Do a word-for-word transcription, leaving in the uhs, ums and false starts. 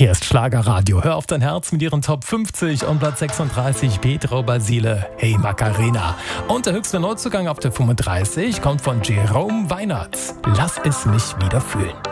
Hier ist Schlagerradio. Hör auf dein Herz mit ihren Top fünfzig und Platz sechsunddreißig Pedro Basile, Hey Macarena. Und der höchste Neuzugang auf der fünfunddreißig kommt von Jerome Weinertz. Lass es mich wieder fühlen.